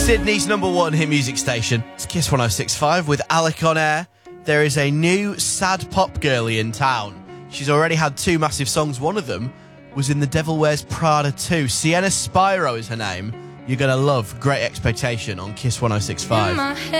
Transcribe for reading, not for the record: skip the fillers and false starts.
Sydney's #1 hit music station. It's Kiss 106.5 with Alec on air. There is a new sad pop girlie in town. She's already had 2 massive songs. One of them was in The Devil Wears Prada 2. Sienna Spiro is her name. You're going to love Great Expectation on Kiss 106.5.